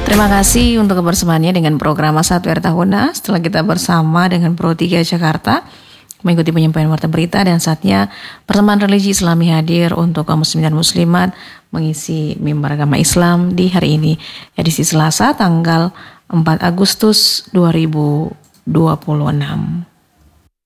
Terima kasih untuk kebersamaannya dengan program Masa Tua Tahuna. Setelah kita bersama dengan Pro 3 Jakarta mengikuti penyampaian warta berita, dan saatnya pertemuan religi Islami hadir untuk kaum muslimin dan muslimat mengisi mimbar agama Islam di hari ini, edisi Selasa tanggal 4 Agustus 2026.